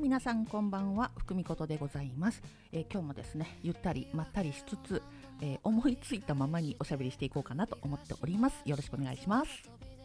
皆さんこんばんは、福美ことでございます。今日もですね、ゆったりまったりしつつ、思いついたままにおしゃべりしていこうかなと思っております。よろしくお願いします。